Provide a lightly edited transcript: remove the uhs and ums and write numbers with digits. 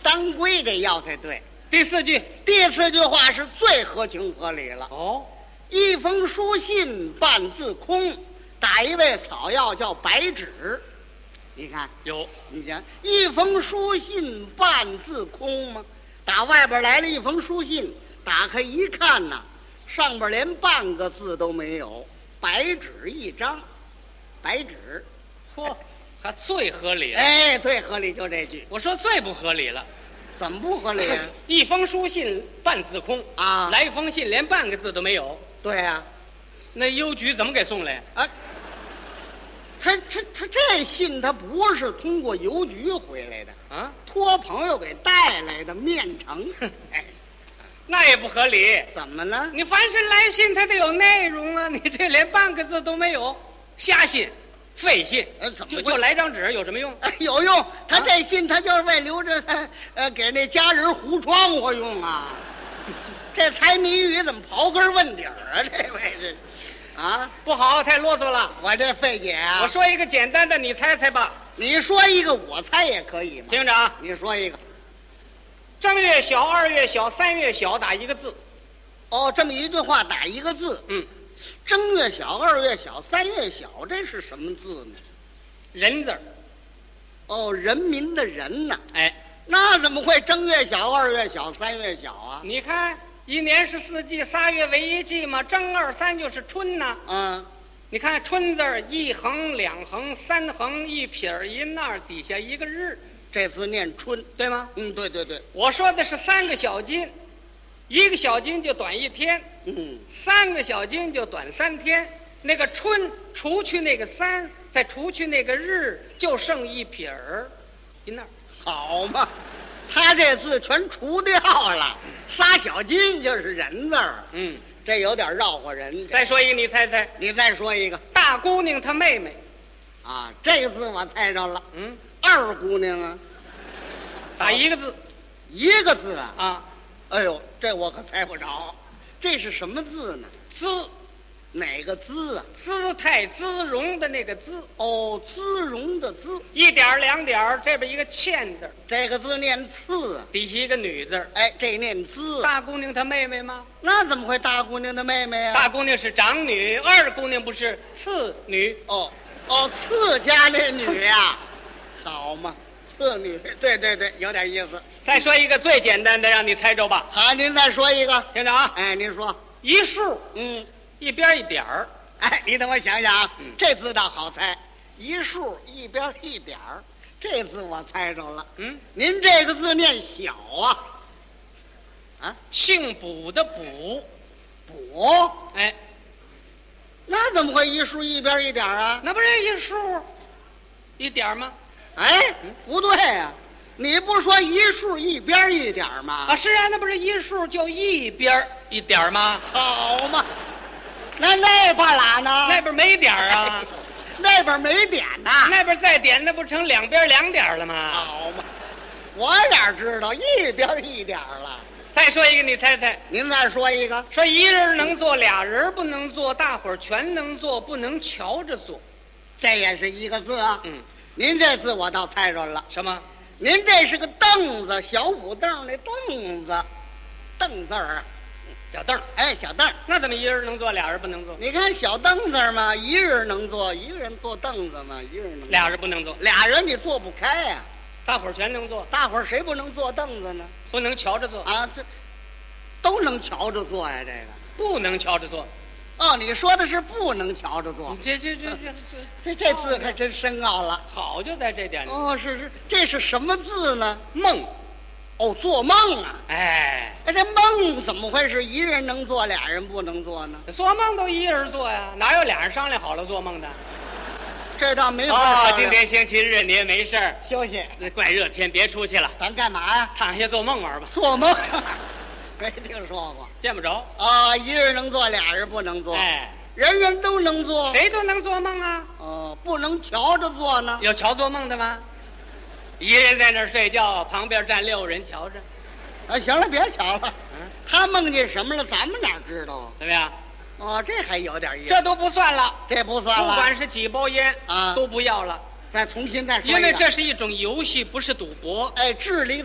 当归这药才对。 第4句， 第4句话是最合情合理了。 哦， 一封书信半自空，打一味草药叫白芷。你看， 有， 你讲一封书信半自空吗？打外边来了一封书信，打开一看呐，上边连半个字都没有，白纸一张，白纸。 嚯，还最合理了。 哎，最合理就这句。 我说最不合理了， 怎么不合理啊？ 一封书信半字空啊， 来一封信连半个字都没有。 对呀， 那邮局怎么给送来？ 啊，他这信他不是通过邮局回来的啊， 托朋友给带来的面呈。哎， 那也不合理。 怎么了？ 你凡是来信，它得有内容啊，你这连半个字都没有，瞎信。废信， 怎么就来张纸有什么用？ 有用，他这信他就是为留着他给那家人糊窗户用啊。这猜谜语怎么刨根问底儿啊？这位是啊， 不好，太啰嗦了。 我这费解啊。 我说一个简单的，你猜猜吧。 你说一个，我猜也可以嘛。 听着啊， 你说一个。 正月小、2月小、3月小，打一个字。 哦，这么一句话打一个字。 嗯。 正月小、2月小、3月小，这是什么字呢？ 人字儿。 哦，人民的人呐。 哎， 那怎么会正月小、2月小、3月小啊？ 你看，一年是4季，3月为一季嘛，正2、3就是春呐。 嗯， 你看春字儿1横2横3横1撇1捺底下一个日， 这字念春， 对吗？ 嗯，对对对。 我说的是3个小金，1个小金就短1天。 嗯 ，3个小金就短3天，那个春除去那个3，再除去那个日，就剩1撇1捺。 好嘛，他这字全除掉了，3小金就是人字儿。 嗯， 这有点绕乎人。 再说一个，你猜猜。 你再说一个。 大姑娘她妹妹。 啊，这个字我猜着了。 嗯， 二姑娘啊， 打一个字。 一个字啊。 啊， 哎呦，这我可猜不着。这是什么字呢？ 滋， 哪个滋啊？ 姿态姿容的那个姿。 哦，姿容的姿。 1点2点，这边一个欠字， 这个字念次啊， 底下一个女字。 哎，这念滋。 大姑娘她妹妹吗？ 那怎么会大姑娘的妹妹啊？ 大姑娘是长女，二姑娘不是次女。 哦，次家那女呀，好嘛，次女，对对对，有点意思。 再说一个最简单的，让你猜着吧。 好，您再说一个， 听着啊。 哎，您说。 一竖，一边一点儿。 哎，你等我想想啊，这字倒好猜，一竖一边一点儿，这字我猜着了。您这个字念小啊？啊， 姓卜的卜， 卜。 哎， 那怎么会一竖一边一点儿啊？ 那不是一竖一点吗？ 哎，不对呀，你不说一竖一边一点吗？ 啊，是啊，那不是一竖就一边一点吗？ 好嘛，那半拉呢？ 那边没点啊， 那边没点呐。 那边再点，那不成两边2点了吗？ 好嘛，我哪知道一边一点了？ 再说一个，你猜猜。 您再说一个。 说一人能做，俩人不能做，大伙儿全能做，不能瞧着做。 这也是一个字啊。您这字我倒猜着了。 什么？ 您这是个凳子，小虎凳那凳子，凳字儿啊， 小凳。 哎，小凳。 那怎么一人能坐，俩人不能坐？ 你看小凳子嘛，一人能坐，一个人坐凳子嘛，一个人能坐。 俩人不能坐， 俩人你坐不开呀。 大伙儿全能坐， 大伙儿谁不能坐凳子呢？ 不能瞧着坐啊，这都能瞧着坐呀，这个不能瞧着坐。 哦，你说的是不能瞧着坐。 这这字可真深奥了。 好就在这点里。 哦，是，这是什么字呢？ 梦。 哦，做梦啊。 哎， 这梦怎么会是一人能做，俩人不能做呢？ 做梦都一人做呀，哪有俩人商量好了做梦的？ 这倒没法商量。 今天星期日你也没事儿休息。 那怪热天，别出去了。 咱干嘛呀？ 躺下做梦玩吧。 做梦？没听说过， 见不着啊！一人能做，俩人不能做。 哎， 人人都能做， 谁都能做梦啊。 哦，不能瞧着做呢。 有瞧做梦的吗？一人在那儿睡觉，旁边站6人瞧着。 啊，行了，别瞧了。他梦见什么了，咱们哪知道啊？ 怎么样？ 哦，这还有点意思。 这都不算了， 这不算了。 不管是几包烟啊， 都不要了。 再重新再说一个。 因为这是一种游戏，不是赌博。 哎，智力